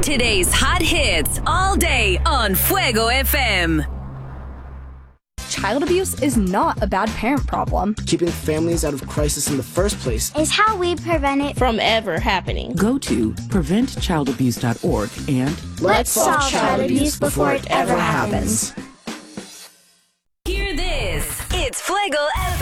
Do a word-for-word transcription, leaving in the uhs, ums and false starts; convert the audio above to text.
Today's hot hits all day on Fuego F M. Child abuse is not a bad parent problem. Keeping families out of crisis in the first place is how we prevent it from ever happening. Go to prevent child abuse dot org and let's solve child abuse before it ever happens. Hear this. It's Fuego F M.